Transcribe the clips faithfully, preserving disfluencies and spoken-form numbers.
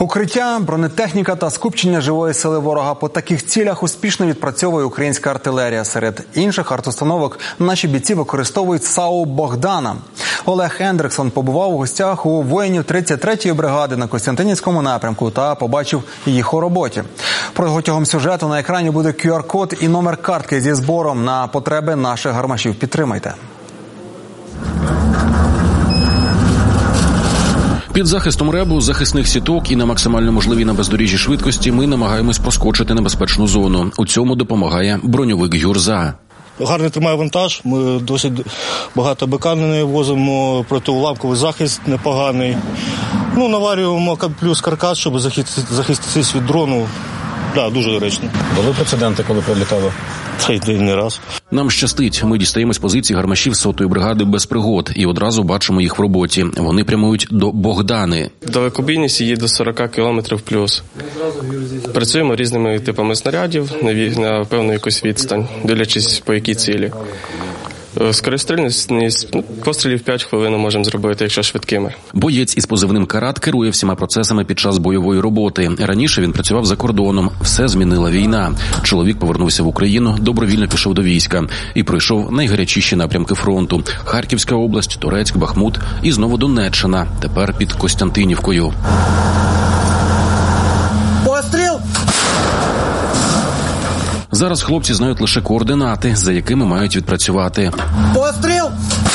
Укриття, бронетехніка та скупчення живої сили ворога. По таких цілях успішно відпрацьовує українська артилерія. Серед інших артустановок наші бійці використовують САУ «Богдана». Олег Хендриксон побував у гостях у воїнів тридцять третьої бригади на Костянтинівському напрямку та побачив їх у роботі. Протягом сюжету на екрані буде ку ар код і номер картки зі збором на потреби наших гармашів. Підтримайте. Під захистом РЕБу, захисних сіток і на максимально можливій на бездоріжжі швидкості ми намагаємось проскочити небезпечну зону. У цьому допомагає броньовик «Гюрза». Гарний тримає вантаж, ми досить багато БК на неї возимо, протиуламковий захист непоганий. Ну, наварюємо плюс каркас, щоб захиститись від дрону. Так, да, дуже доречно. Були прецеденти, коли прилітало? Та й не раз. Нам щастить. Ми дістаємо з позиції гармашів сотої бригади без пригод і одразу бачимо їх в роботі. Вони прямують до Богдани. Далекобійність її до сорок кілометрів плюс. Працюємо різними типами снарядів на певну якусь відстань, дивлячись по якій цілі. Скорострільність, ну, пострілів п'ять хвилин можемо зробити, якщо швидкими. Боєць із позивним «Карат» керує всіма процесами під час бойової роботи. Раніше він працював за кордоном. Все змінила війна. Чоловік повернувся в Україну, добровільно пішов до війська і пройшов найгарячіші напрямки фронту. Харківська область, Торецьк, Бахмут і знову Донеччина. Тепер під Костянтинівкою. Постріл! Зараз хлопці знають лише координати, за якими мають відпрацювати. Постріл!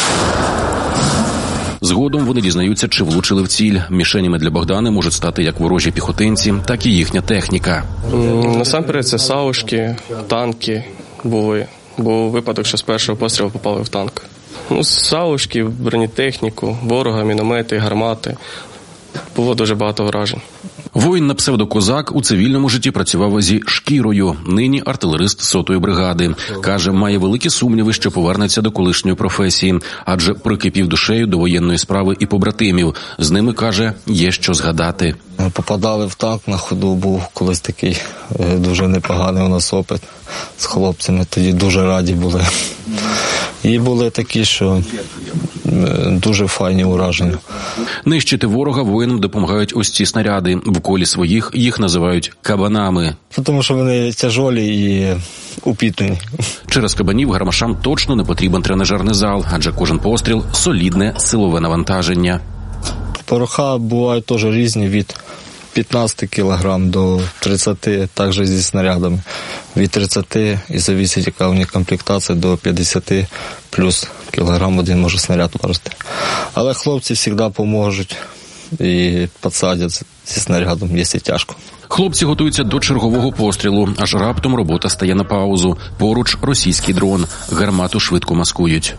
Згодом вони дізнаються, чи влучили в ціль. Мішенями для Богдани можуть стати як ворожі піхотинці, так і їхня техніка. Насамперед це саушки, танки були. Був випадок, що з першого пострілу попали в танк. Ну, саушки, бронетехніку, ворога, міномети, гармати. Було дуже багато вражень. Воїн на псевдокозак у цивільному житті працював зі шкірою. Нині артилерист сотої бригади. Каже, має великі сумніви, що повернеться до колишньої професії, адже прикипів душею до воєнної справи і побратимів. З ними, каже, є що згадати. Попадали в танк на ходу, був колись такий дуже непоганий у нас опит з хлопцями. Тоді дуже раді були. І були такі, що дуже файні ураження. Нищити ворога воїнам допомагають ось ці снаряди. В колі своїх їх називають кабанами. Тому що вони тяжолі і упітані. Через кабанів гармашам точно не потрібен тренажерний зал, адже кожен постріл – солідне силове навантаження. Пороха бувають теж різні, від п'ятнадцять кілограм до тридцять, також зі снарядами. Від тридцяти, і зависить, яка у них комплектація, до п'ятдесят плюс кілограм один може снаряд варити. Але хлопці завжди допоможуть і підсадять зі снарядом, якщо тяжко. Хлопці готуються до чергового пострілу, аж раптом робота стає на паузу. Поруч російський дрон. Гармату швидко маскують.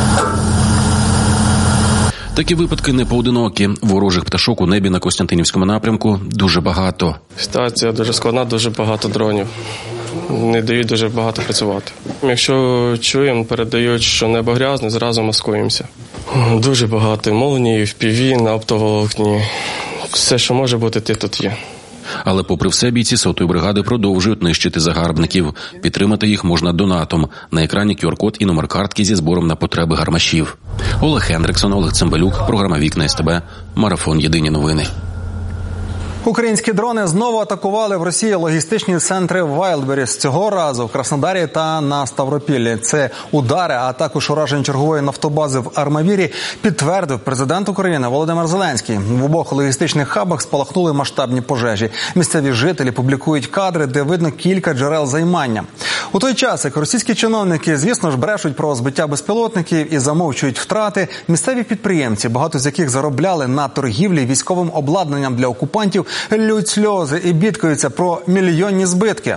Такі випадки не поодинокі. Ворожих пташок у небі на Костянтинівському напрямку дуже багато. Ситуація дуже складна, дуже багато дронів. Не дають дуже багато працювати. Якщо чуємо, передають, що небо грязне, зразу маскуємося. Дуже багато молній, еф пі ві, на оптоволокні. Все, що може бути, те тут є. Але попри все, бійці сотої бригади продовжують нищити загарбників. Підтримати їх можна донатом. На екрані ку ар код і номер картки зі збором на потреби гармашів. Олег Хендриксон, Олег Цимбалюк, програма «Вікна ес те бе», Марафон «Єдині новини». Українські дрони знову атакували в Росії логістичні центри Вайлдберріс. Цього разу в Краснодарі та на Ставропіллі. Це удари, а також ураження чергової нафтобази в Армавірі, підтвердив президент України Володимир Зеленський. В обох логістичних хабах спалахнули масштабні пожежі. Місцеві жителі публікують кадри, де видно кілька джерел займання. У той час, як російські чиновники, звісно ж, брешуть про збиття безпілотників і замовчують втрати, місцеві підприємці, багато з яких заробляли на торгівлі військовим обладнанням для окупантів, лють сльози і бідкаються про мільйонні збитки.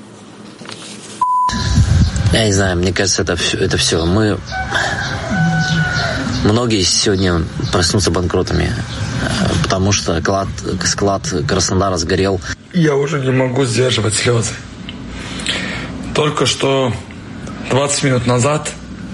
Я не знаю, мне кажется, это все, это все. Мы... Многие сегодня проснутся банкротами, потому что склад, склад Краснодара сгорел. Я уже не могу сдерживать слезы. Только что двадцать минут назад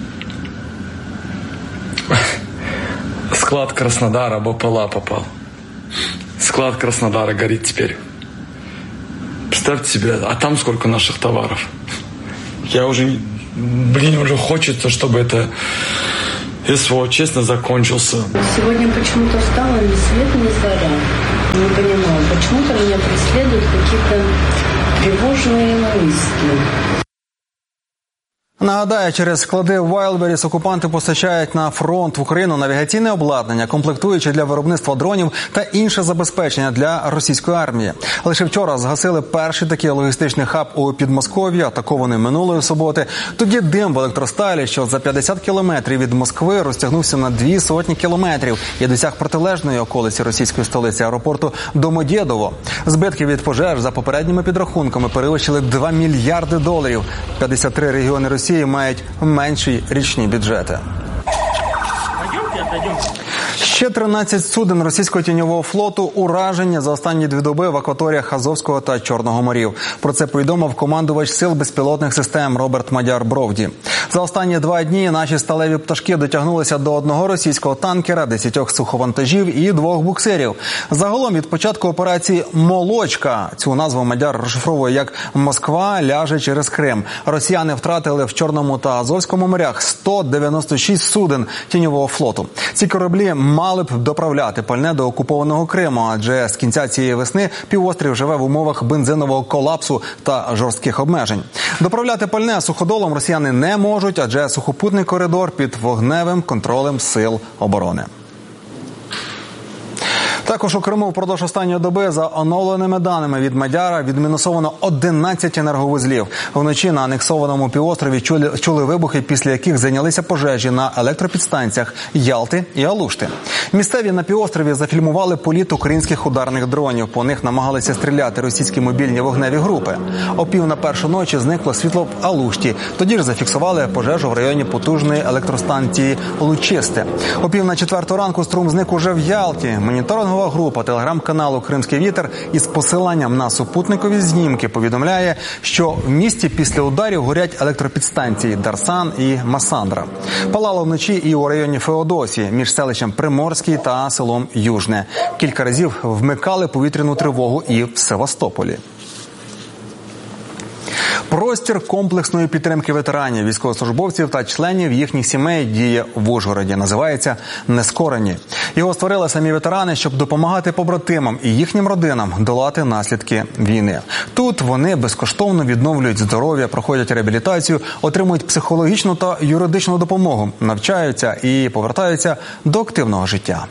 склад Краснодара в БПЛА попал. Склад Краснодара горит теперь. Представьте себе, а там сколько наших товаров. Я уже, блин, уже хочется, чтобы это СВО честно закончился. Сегодня почему-то стало ни свет, ни заря. Не понимаю, почему. почему-то меня преследуют какие-то тревожные мысли. Нагадаю, через склади Wildberries окупанти постачають на фронт в Україну навігаційне обладнання, комплектуючі для виробництва дронів та інше забезпечення для російської армії. Лише вчора згасили перший такий логістичний хаб у Підмосков'ї, атакований минулої суботи. Тоді дим в електросталі, що за п'ятдесят кілометрів від Москви, розтягнувся на дві сотні кілометрів і досяг протилежної околиці російської столиці аеропорту Домодєдово. Збитки від пожеж за попередніми підрахунками перевищили два мільярди доларів. п'ятдесят три регіони Росії мають менші річні бюджети. Ще тринадцять суден російського тіньового флоту уражені за останні дві доби в акваторіях Азовського та Чорного морів. Про це повідомив командувач сил безпілотних систем Роберт Мадяр-Бровді. За останні два дні наші сталеві пташки дотягнулися до одного російського танкера, десятьох суховантажів і двох буксирів. Загалом від початку операції «Молочка» цю назву Мадяр розшифровує як «Москва ляже через Крим». Росіяни втратили в Чорному та Азовському морях сто дев'яносто шість суден тіньового флоту. Ці кораблі мали б доправляти пальне до окупованого Криму, адже з кінця цієї весни півострів живе в умовах бензинового колапсу та жорстких обмежень. Доправляти пальне суходолом росіяни не можуть, адже сухопутний коридор під вогневим контролем сил оборони. Також у Криму впродовж останньої доби за оновленими даними від Мадяра відмінусовано одинадцять енерговузлів. Вночі на анексованому півострові чули, чули вибухи, після яких зайнялися пожежі на електропідстанціях Ялти і Алушти. Місцеві на півострові зафільмували політ українських ударних дронів. По них намагалися стріляти російські мобільні вогневі групи. О пів на першу ночі зникло світло в Алушті. Тоді ж зафіксували пожежу в районі потужної електростанції Лучисте. О пів на четверту ранку струм зник уже в Ялті. Моніторингова група телеграм-каналу «Кримський вітер» із посиланням на супутникові знімки повідомляє, що в місті після ударів горять електропідстанції Дарсан і Масандра. Палало вночі і у районі Феодосії, між селищем Приморський та селом Южне. Кілька разів вмикали повітряну тривогу і в Севастополі. Простір комплексної підтримки ветеранів, військовослужбовців та членів їхніх сімей діє в Ужгороді. Називається «Нескорені». Його створили самі ветерани, щоб допомагати побратимам і їхнім родинам долати наслідки війни. Тут вони безкоштовно відновлюють здоров'я, проходять реабілітацію, отримують психологічну та юридичну допомогу, навчаються і повертаються до активного життя.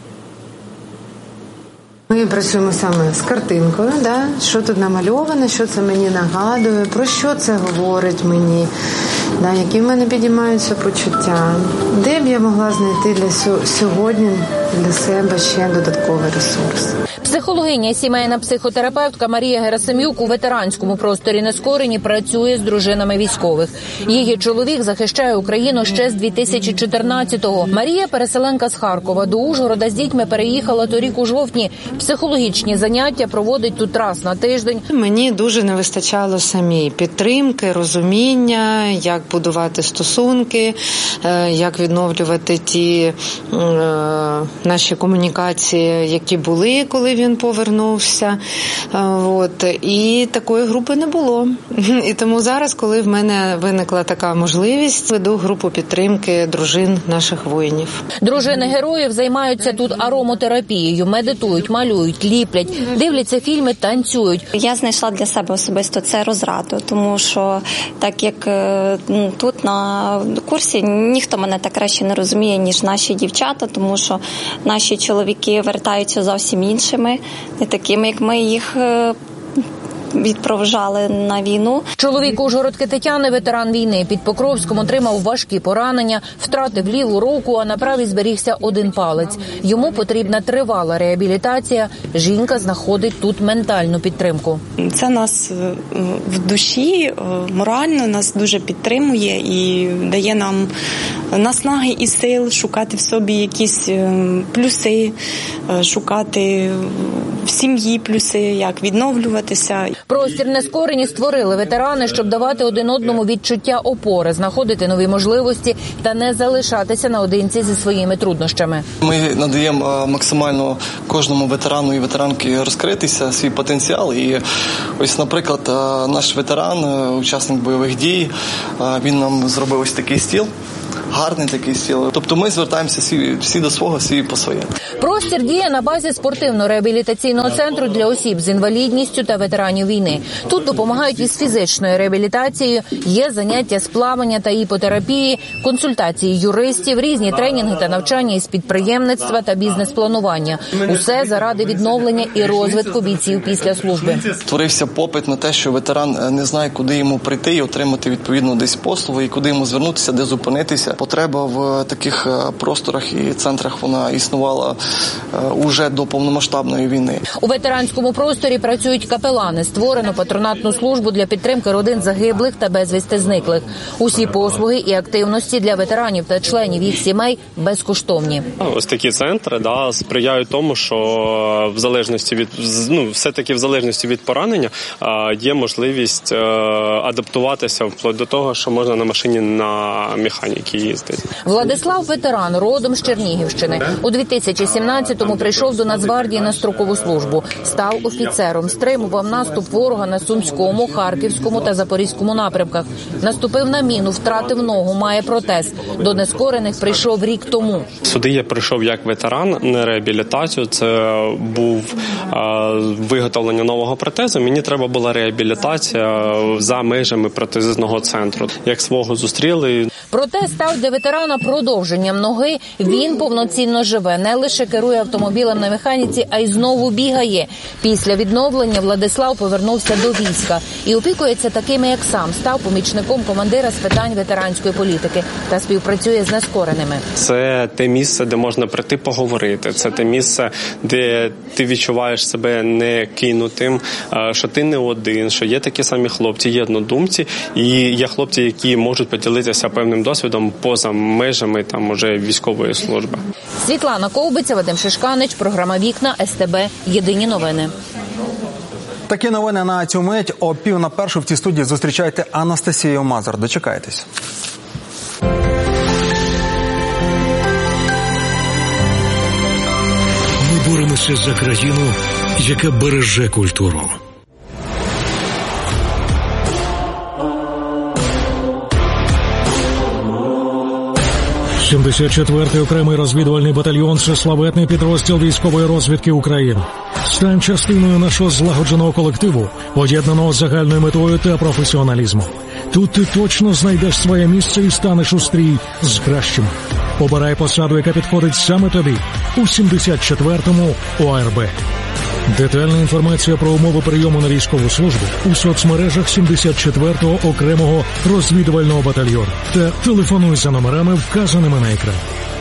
Ми працюємо саме з картинкою, да? Що тут намальовано, що це мені нагадує, про що це говорить мені, да? Які в мене підіймаються почуття, де б я могла знайти для сьогодні для себе ще додатковий ресурс. Психологиня і сімейна психотерапевтка Марія Герасимюк у ветеранському просторі Нескорені працює з дружинами військових. Її чоловік захищає Україну ще з дві тисячі чотирнадцятого. Марія, переселенка з Харкова, до Ужгорода з дітьми переїхала торік у жовтні. Психологічні заняття проводить тут раз на тиждень. Мені дуже не вистачало самій підтримки, розуміння, як будувати стосунки, як відновлювати ті е, наші комунікації, які були, коли він повернувся. От. І такої групи не було. І тому зараз, коли в мене виникла така можливість, веду групу підтримки дружин наших воїнів. Дружини героїв займаються тут аромотерапією, медитують, малюють, ліплять, дивляться фільми, танцюють. Я знайшла для себе особисто це розраду, тому що так як тут на курсі ніхто мене так краще не розуміє, ніж наші дівчата, тому що наші чоловіки вертаються зовсім іншими, не такими, як ми їх відпроважали на війну. Чоловік ужгородки Тетяни, ветеран війни, під Покровськом отримав важкі поранення, втратив ліву руку, а на правій зберігся один палець. Йому потрібна тривала реабілітація. Жінка знаходить тут ментальну підтримку. Це нас в душі, морально нас дуже підтримує і дає нам наснаги і сил шукати в собі якісь плюси, шукати в сім'ї плюси, як відновлюватися. Простір Нескорені створили ветерани, щоб давати один одному відчуття опори, знаходити нові можливості та не залишатися наодинці зі своїми труднощами. Ми надаємо максимально кожному ветерану і ветеранки розкритися, свій потенціал. І ось, наприклад, наш ветеран, учасник бойових дій, він нам зробив ось такий стіл. гарний такий стіл. Тобто ми звертаємося всі, всі до свого, всі по своє. Простір діє на базі спортивно-реабілітаційного центру для осіб з інвалідністю та ветеранів війни. Тут допомагають із фізичною реабілітацією, є заняття з плавання та іпотерапії, консультації юристів, різні тренінги та навчання із підприємництва та бізнес-планування. Усе заради відновлення і розвитку бійців після служби. Творився попит на те, що ветеран не знає, куди йому прийти і отримати відповідно десь послугу, і куди йому звернутися, де зупинитися. Потреба в таких просторах і центрах, вона існувала уже до повномасштабної війни. У ветеранському просторі працюють капелани. Створено патронатну службу для підтримки родин загиблих та безвісти зниклих. Усі послуги і активності для ветеранів та членів їх сімей безкоштовні. Ось такі центри да, сприяють тому, що в залежності від ну, все-таки в залежності від поранення є можливість адаптуватися вплоть до того, що можна на машині на механіки їздити. Владислав ветеран, родом з Чернігівщини. У дві тисячі сімнадцятому прийшов до Нацгвардії на строкову службу. Став офіцером, стримував наступ ворога на Сумському, Харківському та Запорізькому напрямках. Наступив на міну, втратив ногу, має протез. До нескорених прийшов рік тому. Сюди я прийшов як ветеран на реабілітацію. Це був е, виготовлення нового протезу. Мені треба була реабілітація за межами протезного центру. Як свого зустріли. Протез став для ветерана продовженням ноги. Він повноцінно живе. Не лише керує автомобілем на механіці, а й знову бігає. Після відновлення Владислав повернувся до війська і опікується такими, як сам. Став помічником командира з питань ветеранської політики та співпрацює з нескореними. Це те місце, де можна прийти поговорити. Це те місце, де ти відчуваєш себе не кинутим, що ти не один, що є такі самі хлопці, є однодумці, і є хлопці, які можуть поділитися певним досвідом поза межами там уже військової служби. Світлана Ковбиця, Вадим Шишканич, програма «Вікна», ес те бе, єдині новини. Такі новини на цю мить. О пів на першу в цій студії зустрічайте Анастасію Мазур. Дочекайтесь. Ми боремося за країну, яка береже культуру. сімдесят четвертий окремий розвідувальний батальйон – це славетний підрозділ військової розвідки України. Стань частиною нашого злагодженого колективу, поєднаного з загальною метою та професіоналізмом. Тут ти точно знайдеш своє місце і станеш у стрій з кращими. Обирай посаду, яка підходить саме тобі у сімдесят четвертому о ер бе. Детальна інформація про умови прийому на військову службу у соцмережах сімдесят четвертого окремого розвідувального батальйону та телефонуй за номерами, вказаними на екрані.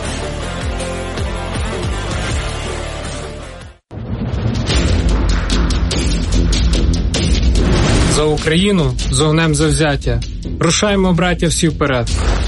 За Україну з огнем завзяття. Рушаємо, браття, всі вперед.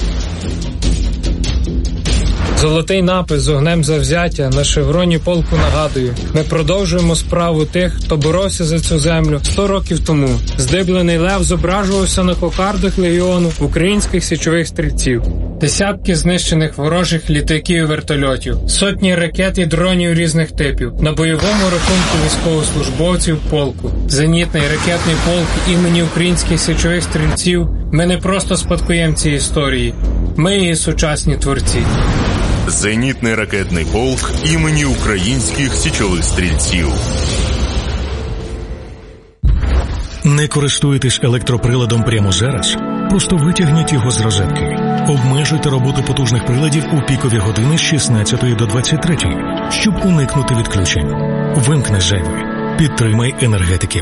Золотий напис з огнем завзяття на шевроні полку нагадує. Ми продовжуємо справу тих, хто боровся за цю землю сто років тому. Здиблений лев зображувався на кокардах легіону українських січових стрільців. Десятки знищених ворожих літаків і вертольотів, сотні ракет і дронів різних типів. На бойовому рахунку військовослужбовців полку. Зенітний ракетний полк імені українських січових стрільців. Ми не просто спадкоємці історії. Ми її сучасні творці. Зенітний ракетний полк імені українських січових стрільців. Не користуєтесь електроприладом прямо зараз? Просто витягніть його з розетки. Обмежуйте роботу потужних приладів у пікові години з шістнадцятої до двадцять третьої, щоб уникнути відключень. Вимкни зайве. Підтримай енергетиків.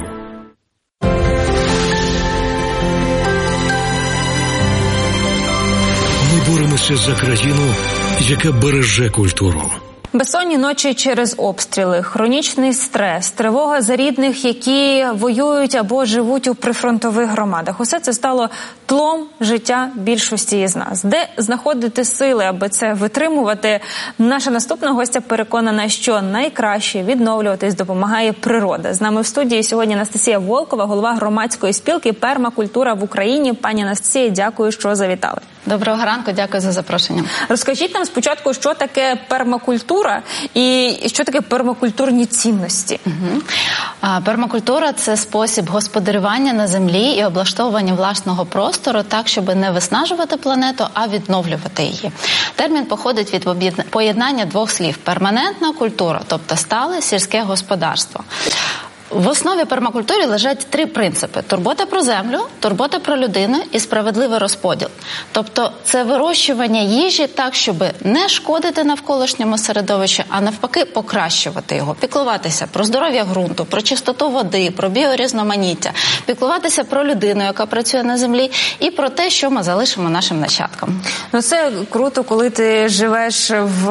Ми боремося за країну, яка береже культуру. Безсонні ночі через обстріли, хронічний стрес, тривога за рідних, які воюють або живуть у прифронтових громадах. Усе це стало тлом життя більшості із нас. Де знаходити сили, аби це витримувати? Наша наступна гостя переконана, що найкраще відновлюватись допомагає природа. З нами в студії сьогодні Анастасія Волкова, голова громадської спілки «Пермакультура в Україні». Пані Анастасія, дякую, що завітали. Доброго ранку, дякую за запрошення. Розкажіть нам спочатку, що таке пермакультура і що таке пермакультурні цінності? Угу. А, пермакультура – це спосіб господарювання на землі і облаштовування власного простору так, щоб не виснажувати планету, а відновлювати її. Термін походить від поєднання двох слів – перманентна культура, тобто стале сільське господарство. В основі пермакультури лежать три принципи – турбота про землю, турбота про людину і справедливий розподіл. Тобто це вирощування їжі так, щоб не шкодити навколишньому середовищу, а навпаки покращувати його, піклуватися про здоров'я ґрунту, про чистоту води, про біорізноманіття, піклуватися про людину, яка працює на землі, і про те, що ми залишимо нашим нащадкам. Ну це круто, коли ти живеш в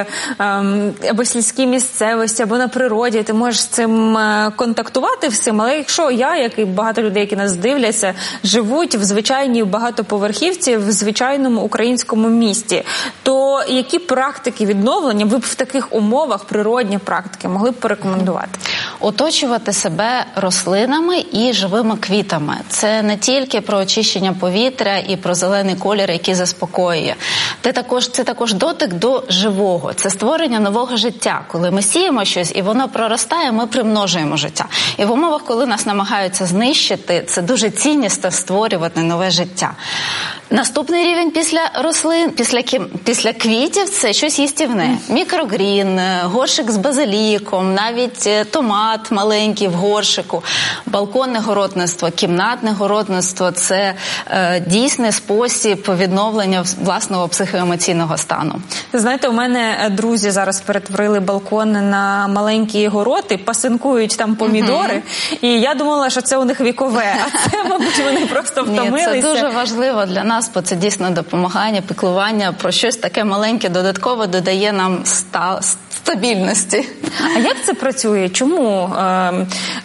ем, або сільській місцевості, або на природі, ти можеш з цим контактувати всім, але якщо я, як і багато людей, які нас дивляться, живуть в звичайній багатоповерхівці, в звичайному українському місті, то які практики відновлення ви б в таких умовах, природні практики, могли б порекомендувати? Оточувати себе рослинами і живими квітами. Це не тільки про очищення повітря і про зелений колір, який заспокоює. Це також, це також дотик до живого. Це створення нового життя. Коли ми сіємо щось і воно проростає, ми примножуємо життя. І в умовах, коли нас намагаються знищити, це дуже ціннісно створювати нове життя. Наступний рівень після рослин, після, після квітів – це щось їстівне. Мікрогрін, горшик з базиліком, навіть томат маленький в горшику, балконне городництво, кімнатне городництво – це е, дійсний спосіб відновлення власного психоемоційного стану. Знаєте, у мене друзі зараз перетворили балкон на маленькі городи, пасинкують там помідори, mm-hmm. і я думала, що це у них вікове, а це, мабуть, вони просто втомилися. Ні, це дуже важливо для нас, бо це дійсно допомагання, піклування про щось таке маленьке додатково додає нам ста... стабільності. А як це працює? Чому е,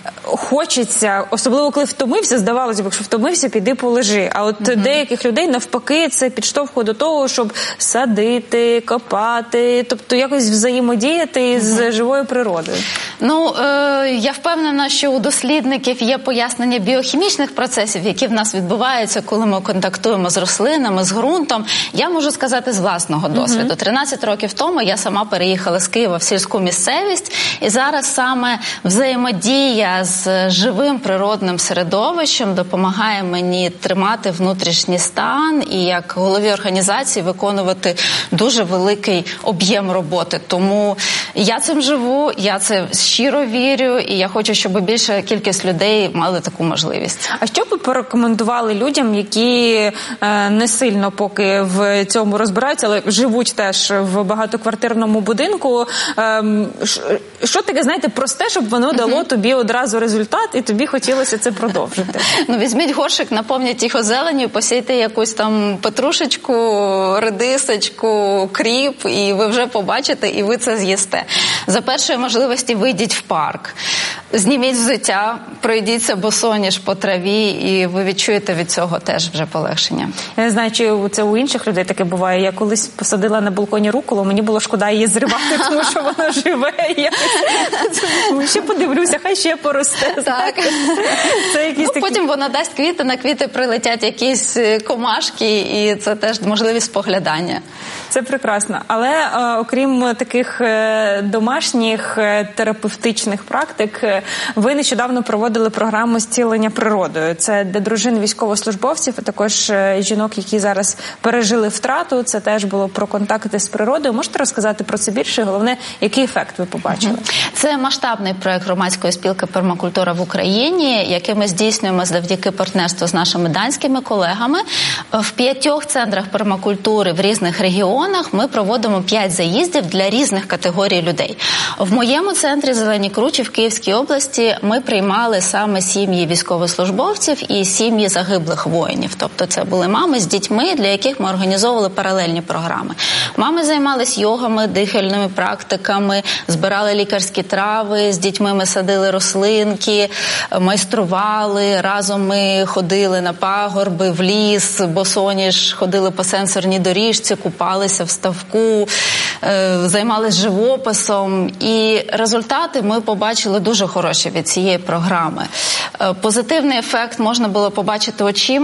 хочеться, особливо коли втомився, здавалося б, якщо втомився, піди полежи. А от mm-hmm. деяких людей навпаки це підштовхує до того, щоб садити, копати, тобто якось взаємодіяти mm-hmm. з живою природою. Ну, е, я впевнена, що у дослідників є пояснення біохімічних процесів, які в нас відбуваються, коли ми контактуємо з рослинами, з ґрунтом. Я можу сказати з власного досвіду. Mm-hmm. тринадцять років тому я сама переїхала з Києва в сільську місцевість, і зараз саме взаємодія з живим природним середовищем допомагає мені тримати внутрішній стан і як голові організації виконувати дуже великий об'єм роботи. Тому я цим живу, я це щиро вірю, і я хочу, щоб більша кількість людей мали таку можливість. А що б ви порекомендували людям, які е, не сильно поки в цьому розбираються, але живуть теж в багатоквартирному будинку? Е, що таке, знаєте, просте, щоб воно дало uh-huh. тобі одразу результат, і тобі хотілося це продовжити? Ну, візьміть горшик, наповніть його зеленню, посійте якусь там петрушечку, редисочку, кріп, і ви вже побачите, і ви це з'їсте. За першої можливості вийдіть в парк, зніміть взуття, пройдіться босоніж по траві, і ви відчуєте від цього теж вже полегшення. Я не знаю, чи це у інших людей таке буває. Я колись посадила на балконі руколу, мені було шкода її зривати, тому що вона живе. Я ще подивлюся, хай ще поросте. Так. Це якісь ну, такі... Потім вона дасть квіти, на квіти прилетять якісь комашки, і це теж можливість споглядання. Це прекрасно. Але е, окрім таких е, домашніх е, терапевтичних практик, е, ви нещодавно проводили програму «Зцілення природою». Це для дружин військовослужбовців, а також е, жінок, які зараз пережили втрату. Це теж було про контакти з природою. Можете розказати про це більше? Головне, який ефект ви побачили? Це масштабний проект громадської спілки «Пермакультура в Україні», який ми здійснюємо завдяки партнерству з нашими данськими колегами. В п'ятьох центрах пермакультури в різних регіонах ми проводимо п'ять заїздів для різних категорій людей. В моєму центрі «Зелені Кручі» в Київській області ми приймали саме сім'ї військовослужбовців і сім'ї загиблих воїнів. Тобто це були мами з дітьми, для яких ми організовували паралельні програми. Мами займались йогами, дихальними практиками, збирали лікарські трави, з дітьми ми садили рослинки, майстрували, разом ми ходили на пагорби, в ліс, босоніж, ходили по сенсорній доріжці, купалися в ставку, займалися живописом. І результати ми побачили дуже хороші від цієї програми. Позитивний ефект можна було побачити очима.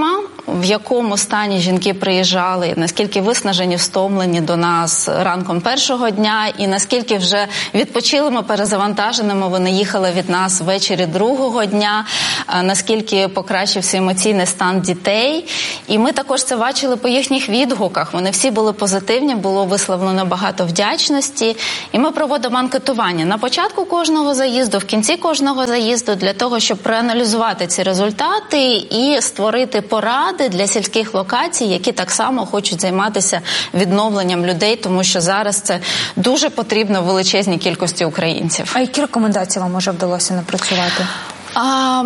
в якому стані жінки приїжджали, наскільки виснажені, встомлені до нас ранком першого дня, і наскільки вже відпочилими, перезавантаженими вони їхали від нас ввечері другого дня, наскільки покращився емоційний стан дітей. І ми також це бачили по їхніх відгуках. Вони всі були позитивні, було висловлено багато вдячності. І ми проводимо анкетування на початку кожного заїзду, в кінці кожного заїзду, для того, щоб проаналізувати ці результати і створити поради для сільських локацій, які так само хочуть займатися відновленням людей, тому що зараз це дуже потрібно величезній кількості українців. А які рекомендації вам може вдалося напрацювати? А,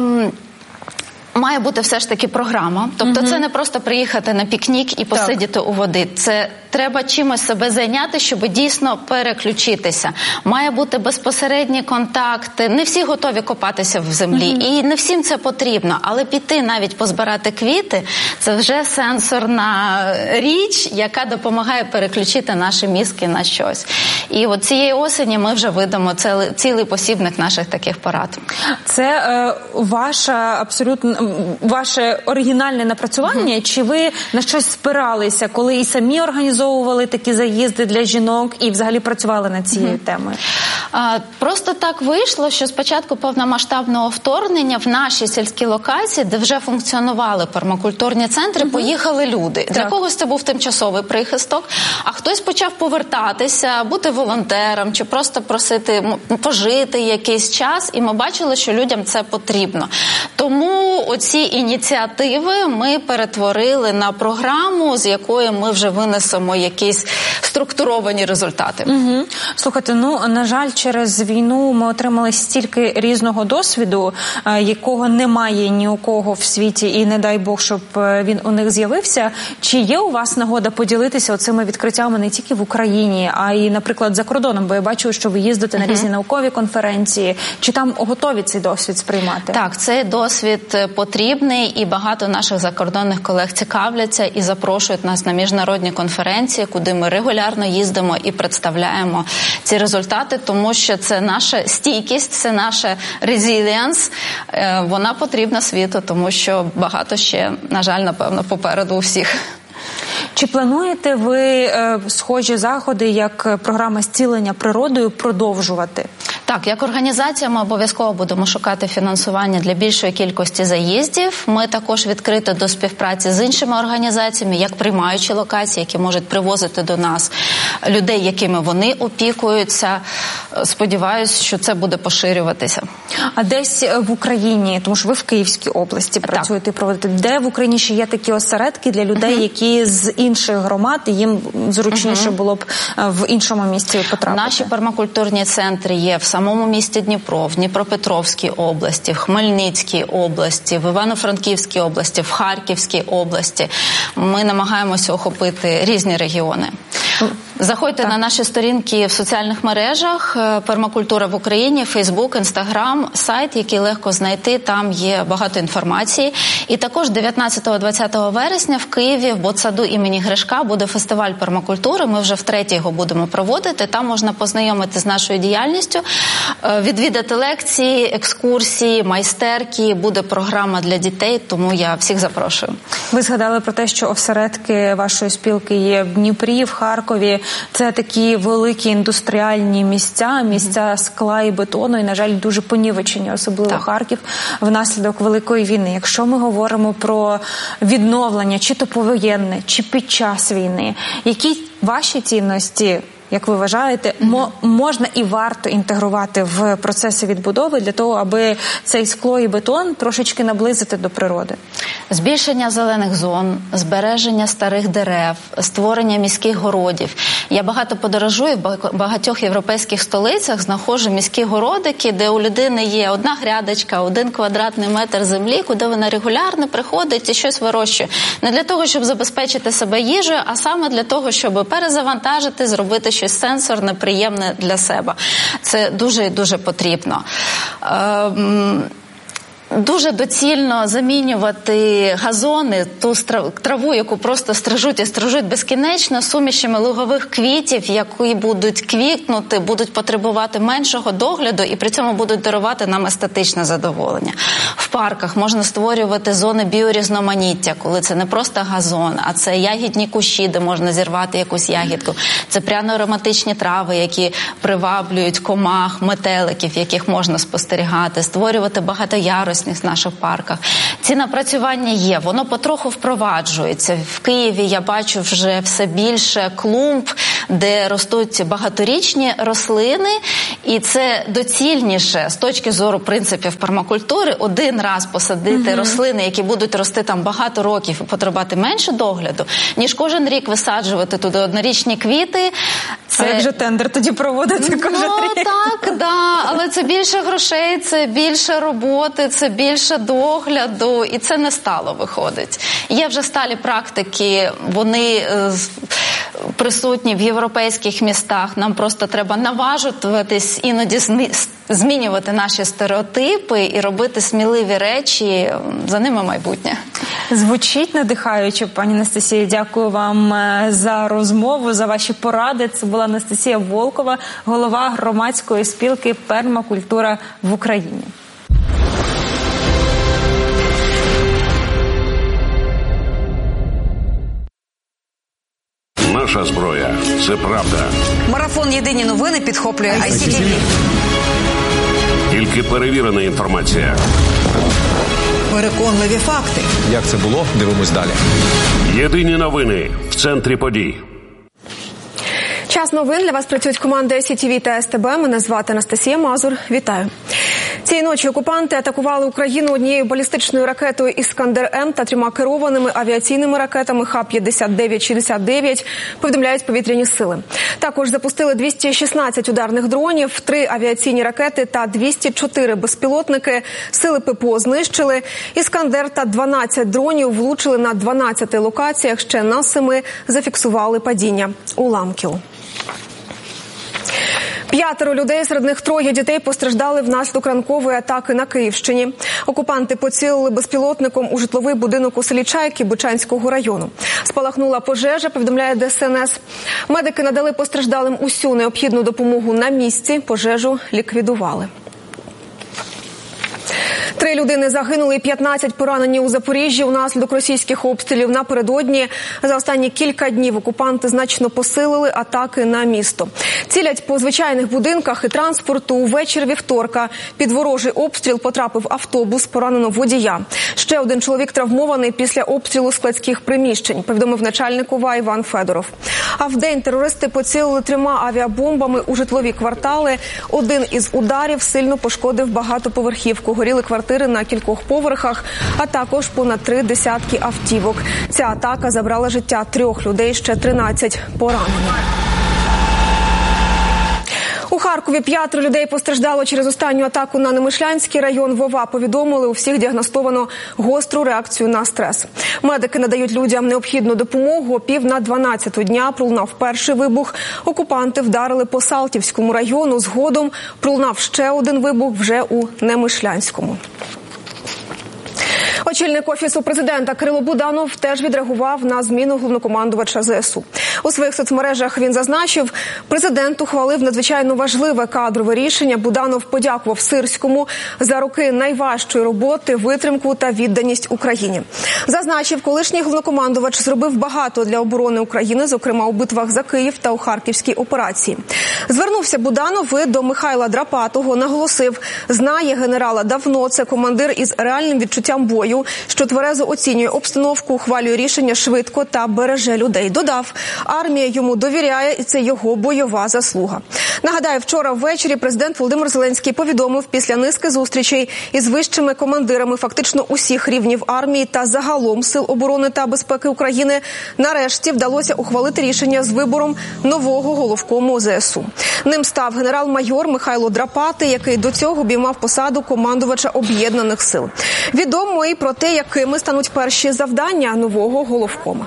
має бути все ж таки програма. Тобто угу. це не просто приїхати на пікнік і посидіти так. у води. Це треба чимось себе зайняти, щоб дійсно переключитися. Має бути безпосередні контакти. Не всі готові копатися в землі. Угу. І не всім це потрібно. Але піти навіть позбирати квіти – це вже сенсорна річ, яка допомагає переключити наші мізки на щось. І от цієї осені ми вже видамо цілий посібник наших таких порад. Це е, ваша абсолютно ваше оригінальне напрацювання, mm-hmm. чи ви на щось спиралися, коли і самі організовували такі заїзди для жінок і взагалі працювали над цією mm-hmm. темою? А, просто так вийшло, що спочатку повномасштабного вторгнення в наші сільські локації, де вже функціонували пермакультурні центри, mm-hmm. поїхали люди. Так. Для когось це був тимчасовий прихисток, а хтось почав повертатися, бути волонтером, чи просто просити пожити якийсь час, і ми бачили, що людям це потрібно. Тому оці ініціативи ми перетворили на програму, з якої ми вже винесемо якісь структуровані результати. Угу. Слухайте, ну, на жаль, через війну ми отримали стільки різного досвіду, якого немає ні у кого в світі, і не дай Бог, щоб він у них з'явився. Чи є у вас нагода поділитися оцими відкриттями не тільки в Україні, а й, наприклад, за кордоном? Бо я бачу, що ви їздите на різні наукові конференції. Чи там готові цей досвід сприймати? Так, цей досвід потрібний, і багато наших закордонних колег цікавляться і запрошують нас на міжнародні конференції, куди ми регулярно їздимо і представляємо ці результати, тому що це наша стійкість, це наша резилієнс, вона потрібна світу, тому що багато ще, на жаль, напевно, попереду у всіх. Чи плануєте ви е, схожі заходи, як програма «Зцілення природою» продовжувати? Так, як організація ми обов'язково будемо шукати фінансування для більшої кількості заїздів. Ми також відкриті до співпраці з іншими організаціями, як приймаючі локації, які можуть привозити до нас людей, якими вони опікуються. Сподіваюсь, що це буде поширюватися. А десь в Україні, тому що ви в Київській області працюєте і проводите, де в Україні ще є такі осередки для людей, uh-huh. які з інших громад, їм зручніше uh-huh. було б в іншому місці потрапити? Наші пермакультурні центри є в самому місті Дніпро, в Дніпропетровській області, в Хмельницькій області, в Івано-Франківській області, в Харківській області. Ми намагаємося охопити різні регіони. Заходьте так. на наші сторінки в соціальних мережах «Пермакультура в Україні», Фейсбук, Інстаграм, сайт, який легко знайти, там є багато інформації. І також дев'ятнадцятого-двадцятого вересня в Києві в ботсаду імені Гришка буде фестиваль пермакультури, ми вже втретє його будемо проводити, там можна познайомитися з нашою діяльністю, відвідати лекції, екскурсії, майстерки, буде програма для дітей, тому я всіх запрошую. Ви згадали про те, що осередки вашої спілки є в Дніпрі, в Харкові. Це такі великі індустріальні місця, місця скла і бетону, і, на жаль, дуже понівечені, особливо так. Харків, внаслідок Великої війни. Якщо ми говоримо про відновлення, чи то повоєнне, чи під час війни, які ваші цінності, як ви вважаєте, mm-hmm. можна і варто інтегрувати в процеси відбудови для того, аби цей скло і бетон трошечки наблизити до природи? Збільшення зелених зон, збереження старих дерев, створення міських городів. Я багато подорожую, в багатьох європейських столицях знаходжу міські городики, де у людини є одна грядочка, один квадратний метр землі, куди вона регулярно приходить і щось вирощує. Не для того, щоб забезпечити себе їжею, а саме для того, щоб перезавантажити, зробити щось сенсорне, приємне для себе. Це дуже і дуже потрібно. Ем... дуже доцільно замінювати газони, ту траву, яку просто стрижуть і стрижуть безкінечно, сумішами лугових квітів, які будуть квітнути, будуть потребувати меншого догляду і при цьому будуть дарувати нам естетичне задоволення. В парках можна створювати зони біорізноманіття, коли це не просто газон, а це ягідні кущі, де можна зірвати якусь ягідку. Це пряно-ароматичні трави, які приваблюють комах, метеликів, яких можна спостерігати, створювати багатоярусність в наших парках. Ці напрацювання є, воно потроху впроваджується. В Києві я бачу вже все більше клумб, де ростуть багаторічні рослини, і це доцільніше з точки зору принципів пермакультури один раз посадити угу. рослини, які будуть рости там багато років і потребувати менше догляду, ніж кожен рік висаджувати туди однорічні квіти. Це... А як же тендер тоді проводити кожен ну, рік? Так, да, але це більше грошей, це більше роботи, це більше догляду, і це не стало виходить. Є вже сталі практики, вони е, присутні в європейських містах, нам просто треба наважуватись, іноді змінювати наші стереотипи і робити сміливі речі, за ними майбутнє. Звучить надихаюче, пані Анастасія. Дякую вам за розмову, за ваші поради. Це була Анастасія Волкова, голова громадської спілки «Пермакультура в Україні». Наша зброя – це правда. Марафон «Єдині новини» підхоплює ай сі ті ві. Тільки перевірена інформація. Переконливі факти. Як це було? Дивимось далі. Єдині новини в центрі подій. Час новин. Для вас працюють команди ай сі ті ві та ес те бе. Мене звати Анастасія Мазур. Вітаю. Цієї ночі окупанти атакували Україну однією балістичною ракетою «Іскандер-М» та трьома керованими авіаційними ракетами Х п'ятдесят дев'ять шістдесят дев'ять, повідомляють повітряні сили. Також запустили двісті шістнадцять ударних дронів, три авіаційні ракети та двісті чотири безпілотники. Сили ППО знищили. «Іскандер» та дванадцять дронів влучили на дванадцяти локаціях, ще на семи зафіксували падіння уламків. П'ятеро людей, серед них троє дітей, постраждали внаслідок ранкової атаки на Київщині. Окупанти поцілили безпілотником у житловий будинок у селі Чайки Бучанського району. Спалахнула пожежа, повідомляє де ес ен ес. Медики надали постраждалим усю необхідну допомогу на місці. Пожежу ліквідували. Три людини загинули і п'ятнадцять поранені у Запоріжжі внаслідок російських обстрілів. Напередодні за останні кілька днів окупанти значно посилили атаки на місто. Цілять по звичайних будинках і транспорту. Увечері вівторка під ворожий обстріл потрапив автобус, поранено водія. Ще один чоловік травмований після обстрілу складських приміщень, повідомив начальник ОВА Іван Федоров. А вдень терористи поцілили трьома авіабомбами у житлові квартали. Один із ударів сильно пошкодив багатоповерхівку. Горіли квартири на кількох поверхах, а також понад три десятки автівок. Ця атака забрала життя трьох людей, ще тринадцять поранені. У Харкові п'ятеро людей постраждало через останню атаку на Немишлянський район. В ОВА повідомили, у всіх діагностовано гостру реакцію на стрес. Медики надають людям необхідну допомогу. О пів на дванадцяту дня пролунав перший вибух. Окупанти вдарили по Салтівському району. Згодом пролунав ще один вибух вже у Немишлянському. Очільник Офісу президента Кирило Буданов теж відреагував на зміну головнокомандувача зе ес у. У своїх соцмережах він зазначив, президент ухвалив надзвичайно важливе кадрове рішення. Буданов подякував Сирському за роки найважчої роботи, витримку та відданість Україні. Зазначив, колишній головнокомандувач зробив багато для оборони України, зокрема у битвах за Київ та у Харківській операції. Звернувся Буданов і до Михайла Драпатого, наголосив, знає генерала давно, це командир із реальним відчуттям бою, що тверезо оцінює обстановку, ухвалює рішення швидко та береже людей. Додав, армія йому довіряє, і це його бойова заслуга. Нагадаю, вчора ввечері президент Володимир Зеленський повідомив після низки зустрічей із вищими командирами фактично усіх рівнів армії та загалом Сил оборони та безпеки України нарешті вдалося ухвалити рішення з вибором нового головкому зе ес у. Ним став генерал-майор Михайло Драпатий, який до цього обіймав посаду командувача Об'єднаних сил. Відомо і про те, якими стануть перші завдання нового головкома.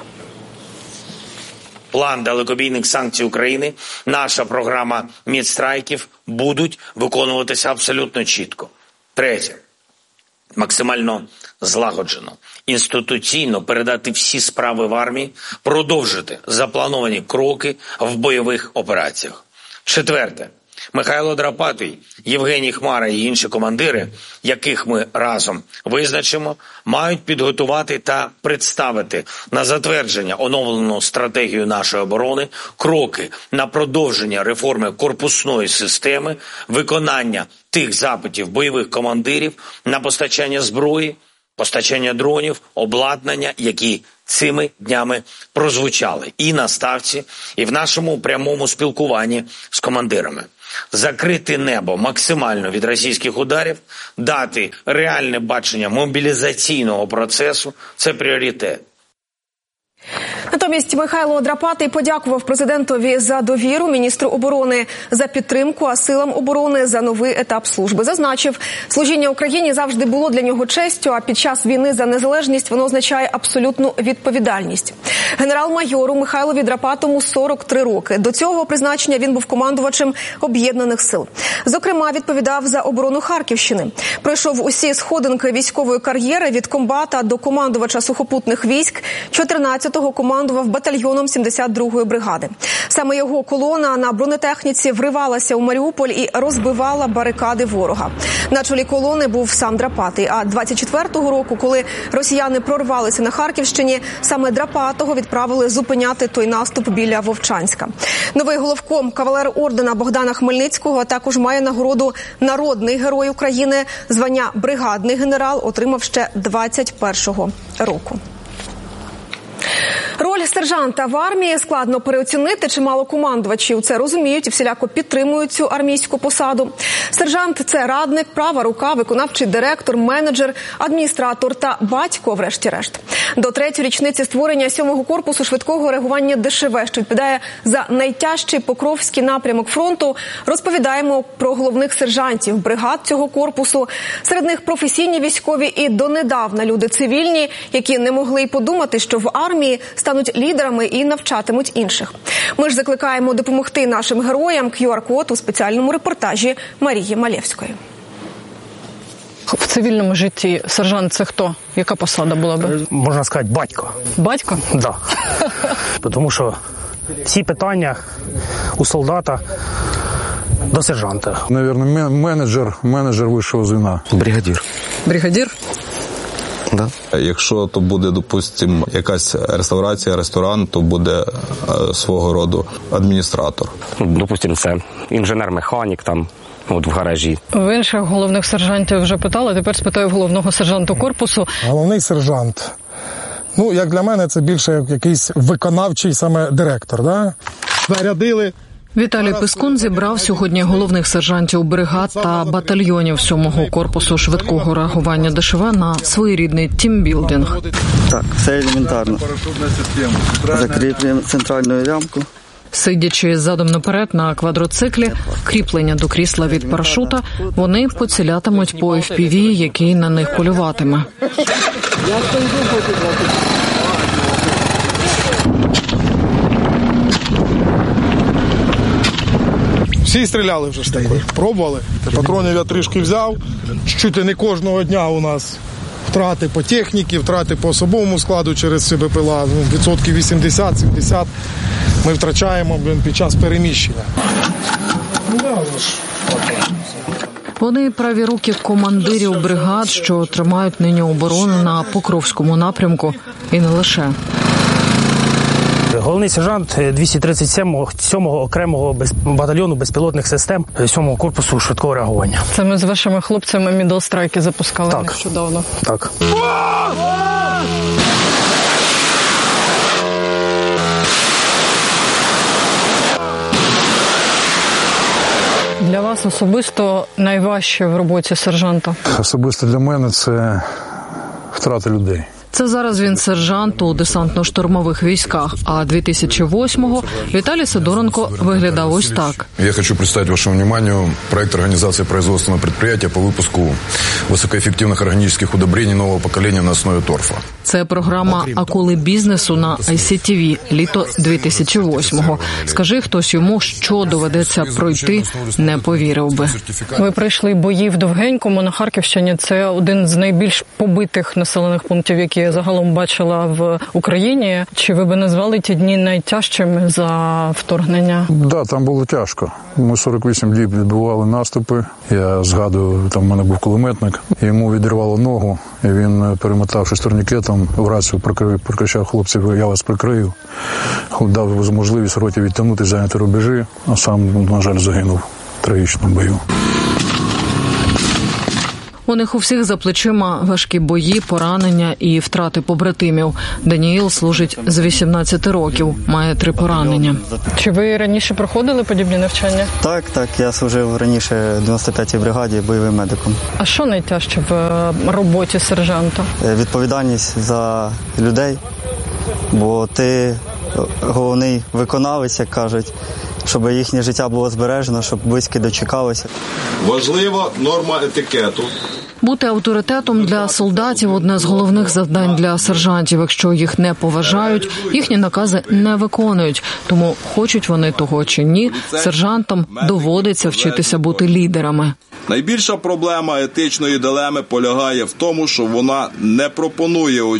План далекобійних санкцій України, наша програма мідстрайків будуть виконуватися абсолютно чітко. Третє. максимально злагоджено, інституційно передати всі справи в армії, продовжити заплановані кроки в бойових операціях. Четверте. Михайло Драпатий, Євгеній Хмара і інші командири, яких ми разом визначимо, мають підготувати та представити на затвердження оновлену стратегію нашої оборони, кроки на продовження реформи корпусної системи, виконання тих запитів бойових командирів на постачання зброї, постачання дронів, обладнання, які цими днями прозвучали і на ставці, і в нашому прямому спілкуванні з командирами. Закрити небо максимально від російських ударів, дати реальне бачення мобілізаційного процесу – це пріоритет. Натомість Михайло Драпатий подякував президентові за довіру, міністру оборони за підтримку, а силам оборони за новий етап служби. Зазначив, служіння Україні завжди було для нього честю, а під час війни за незалежність воно означає абсолютну відповідальність. Генерал-майору Михайлові Драпатому сорок три роки. До цього призначення він був командувачем Об'єднаних сил. Зокрема, відповідав за оборону Харківщини. Пройшов усі сходинки військової кар'єри від комбата до командувача сухопутних військ, чотирнадцятого командував батальйоном сімдесят другої бригади. Саме його колона на бронетехніці вривалася у Маріуполь і розбивала барикади ворога. На чолі колони був сам Драпатий, а двадцять четвертого року, коли росіяни прорвалися на Харківщині, саме Драпатого відправили зупиняти той наступ біля Вовчанська. Новий головком кавалер ордена Богдана Хмельницького також має нагороду «Народний герой України», звання «Бригадний генерал» отримав ще двадцять першого року. Роль сержанта в армії складно переоцінити, чимало командувачів це розуміють і всіляко підтримують цю армійську посаду. Сержант – це радник, права рука, виконавчий директор, менеджер, адміністратор та батько, врешті-решт. До третьої річниці створення сьомого корпусу швидкого реагування ДШВ, що відповідає за найтяжчий Покровський напрямок фронту, розповідаємо про головних сержантів бригад цього корпусу. Серед них професійні військові і донедавна люди цивільні, які не могли й подумати, що в армії стануть лідерами і навчатимуть інших. Ми ж закликаємо допомогти нашим героям. кю ар-код у спеціальному репортажі Марії Малєвської. В цивільному житті сержант – це хто? Яка посада була би? Можна сказати, батько. Батько? Так. Да. Тому що всі питання у солдата до сержанта. Наверное, менеджер, менеджер вищого звена. Бригадір. Бригадір? Да. Якщо то буде, допустимо, якась реставрація, ресторан, то буде е, свого роду адміністратор. Допустимо, це інженер-механік там, от в гаражі. В інших головних сержантів вже питали, тепер спитаю головного сержанту корпусу. Головний сержант. Ну, як для мене, це більше як якийсь виконавчий саме директор, да? Зарядили. Віталій Пискун зібрав сьогодні головних сержантів бригад та батальйонів сьомого корпусу швидкого реагування ДШВ на своєрідний тімбілдинг. Так, все елементарно. Закріплюємо центральну лямку. Сидячи задом наперед на квадроциклі, кріплення до крісла від парашута, вони поцілятимуть по еф пі ві, який на них полюватиме. Всі стріляли вже ж таки, пробували. Патронів я трішки взяв, чуть ли не кожного дня у нас втрати по техніці, втрати по особовому складу через БПЛА, ну, відсотків вісімдесят-сімдесят ми втрачаємо блин, під час переміщення. Вони праві руки командирів бригад, що тримають нині оборону на Покровському напрямку, і не лише. Головний сержант двісті тридцять сьомого окремого батальйону безпілотних систем сьомого корпусу швидкого реагування. Це ми з вашими хлопцями мідл-страйки запускали так. нещодавно. Так. Для вас особисто найважче в роботі сержанта? Особисто для мене це втрата людей. Це зараз він сержант у десантно-штурмових військах, а дві тисячі восьмого Віталій Сидоренко виглядав ось так. Я хочу представить вашему вниманию проект организации производственного предприятия по выпуску высокоэффективных органических удобрений нового поколения на основе торфа. Це програма «Акули бізнесу» на ай сі ті ві, літо дві тисячі восьмого. Скажи хтось йому, що доведеться пройти, не повірив би. Ви пройшли бої в Довгенькому на Харківщині. Це один з найбільш побитих населених пунктів, які я загалом бачила в Україні. Чи ви би назвали ті дні найтяжчими за вторгнення? Да, там було тяжко. Ми сорок вісім діб відбували наступи. Я згадую, там в мене був кулеметник. Йому відірвало ногу, і він, перемотавшись турнікетом, в рацію прокричав: хлопців, я вас прикрию. Дав можливість роті відтягнути, зайняти рубежі, а сам, на жаль, загинув в трагічному бою. У них у всіх за плечима важкі бої, поранення і втрати побратимів. Даніїл служить з вісімнадцяти років, має три поранення. Чи ви раніше проходили подібні навчання? Так, так, я служив раніше в дев'яносто п'ятій бригаді бойовим медиком. А що найтяжче в роботі сержанта? Відповідальність за людей, бо ти головний виконавець, як кажуть, щоб їхнє життя було збережено, щоб близькі дочекалися. Важлива норма етикету. Бути авторитетом для солдатів – одне з головних завдань для сержантів. Якщо їх не поважають, їхні накази не виконують. Тому, хочуть вони того чи ні, сержантам доводиться вчитися бути лідерами. Найбільша проблема етичної дилеми полягає в тому, що вона не пропонує